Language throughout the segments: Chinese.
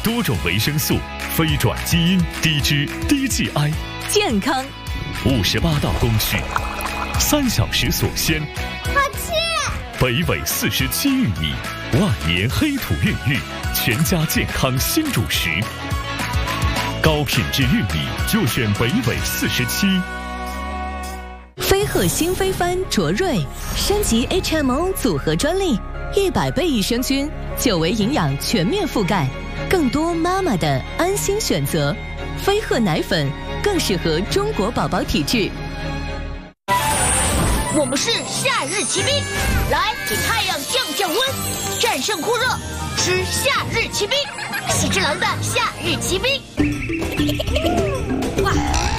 多种维生素，非转基因，低脂低 GI， 健康。 58道工序，3小时所鲜。 好吃。 北纬47玉米，万年黑土孕育，全家健康新主食。高品质玉米就选北纬47。 飞鹤新飞帆卓瑞升级 HMO 组合专利，100倍益生菌，9维营养全面覆盖，更多妈妈的安心选择。飞鹤奶粉更适合中国宝宝体质。 我们是夏日骑兵，来给太阳降降温，战胜酷热，吃夏日骑兵，喜之郎的夏日骑兵。哇！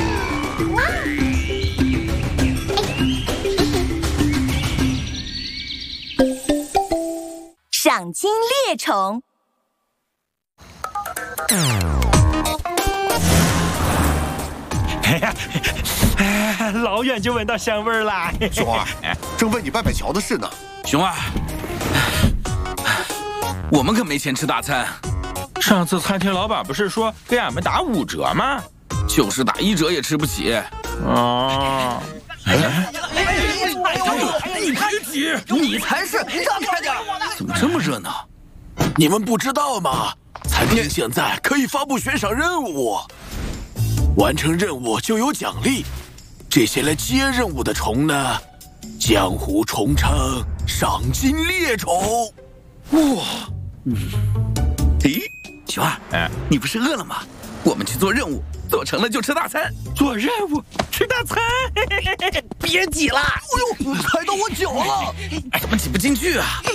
赏金猎宠。 老远就闻到香味儿啦！ 熊二，正为你拜拜桥的事呢。 熊二，我们可没钱吃大餐。 上次餐厅老板不是说给俺们打5折吗？ 就是打1折也吃不起。 哦。 你别急，你才是，让开点！怎么这么热闹？ 你们不知道吗？餐厅现在可以发布悬赏任务，完成任务就有奖励。这些来接任务的虫呢，江湖重称赏金猎宠。 哇，咦，熊二，你不是饿了吗？我们去做任务，做成了就吃大餐。 做任务吃大餐， 别挤了！ 哎呦，踩到我脚了！ 怎么挤不进去啊？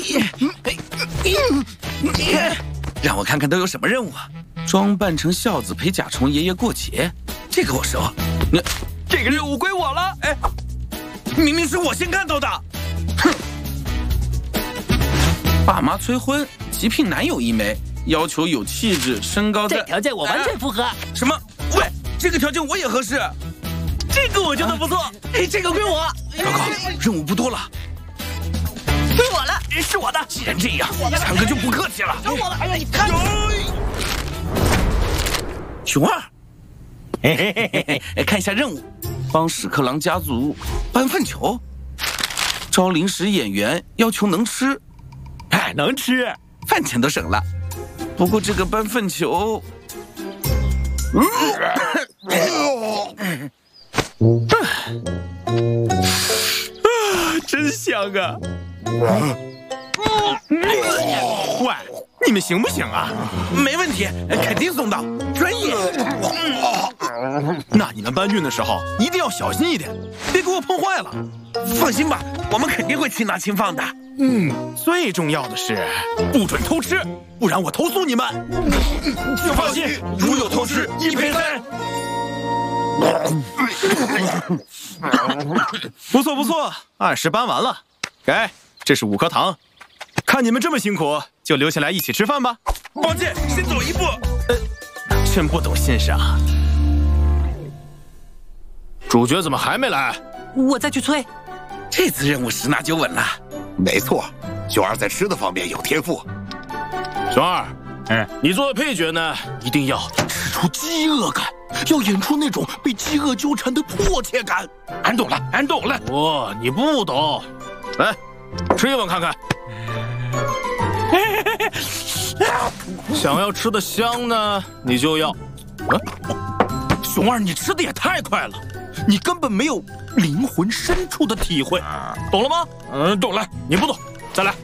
让我看看都有什么任务啊！装扮成孝子陪甲虫爷爷过节，这个我熟。 这个任务归我了。 哎，明明是我先看到的。哼！爸妈催婚，急聘男友1枚，要求有气质，身高在。 这条件我完全符合。 什么？喂，这个条件我也合适。 这个我觉得不错。这个归我。 高高，任务不多了。 归我了，是我的。 既然这样，强哥就不客气了。 该我了。哎呀，你看。 熊二。看一下任务，帮屎壳郎家族搬粪球，招临时演员，要求能吃， 能吃， 饭钱都省了。不过这个搬粪球， 真香啊！喂，你们行不行啊？ 没问题，肯定送到，专业。 那你们搬运的时候一定要小心一点，别给我碰坏了。 放心吧，我们肯定会轻拿轻放的。 最重要的是不准偷吃，不然我投诉你们。 放心，如有偷吃，1赔3。 不错不错，按时搬完了。给，这是5颗糖。看你们这么辛苦，就留下来一起吃饭吧。 抱歉，先走一步。 真不懂欣赏。主角怎么还没来？ 我再去催。 这次任务10拿9稳了。 没错，熊二在吃的方面有天赋。 熊二，你做的配角呢，一定要吃出饥饿感，要演出那种被饥饿纠缠的迫切感。 俺懂了，俺懂了。 哦，你不懂。来，吃一碗看看。想要吃的香呢，你就要。 熊二，你吃的也太快了，你根本没有灵魂深处的体会， 懂了吗？ 懂了。 你不懂，再来。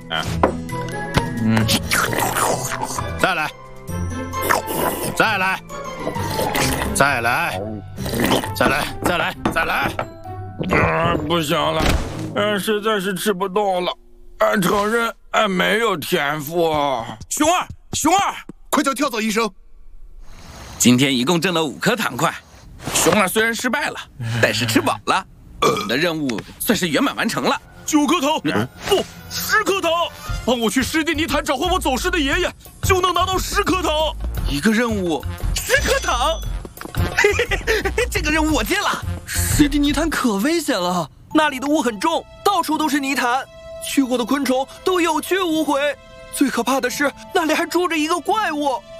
再来，再来，再来，再来，再来，再来。 不行了，实在是吃不动了。俺承认，俺没有天赋。熊二，熊二， 快叫跳蚤医生！ 今天一共挣了5颗糖块。熊二虽然失败了，但是吃饱了，我们的任务算是圆满完成了。 9颗糖，不，10颗糖。帮我去湿地泥潭找回我走失的爷爷，就能拿到10颗糖。 一个任务10颗糖，这个任务我接了。 湿地泥潭可危险了，那里的雾很重，到处都是泥潭，去过的昆虫都有去无回。最可怕的是，那里还住着一个怪物。